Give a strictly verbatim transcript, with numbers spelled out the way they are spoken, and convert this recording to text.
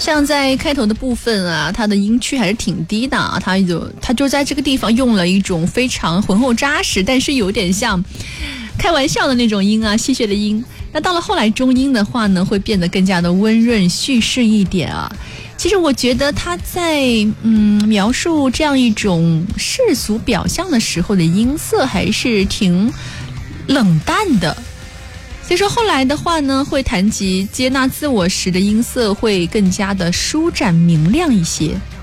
像在开头的部分啊，它的音区还是挺低的啊，它就它就在这个地方用了一种非常浑厚扎实，但是有点像开玩笑的那种音啊，戏谑的音。那到了后来中音的话呢，会变得更加的温润叙事一点啊。其实我觉得他在嗯描述这样一种世俗表象的时候的音色还是挺冷淡的。所以说后来的话呢，会谈及接纳自我时的音色会更加的舒展明亮一些。